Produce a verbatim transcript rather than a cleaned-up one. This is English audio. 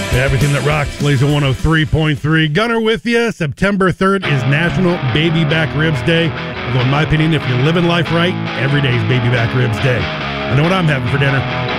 Everything that rocks, Laser one oh three point three. Gunner with you. September third is National Baby Back Ribs Day. Although, in my opinion, if you're living life right, every day is Baby Back Ribs Day. I know what I'm having for dinner.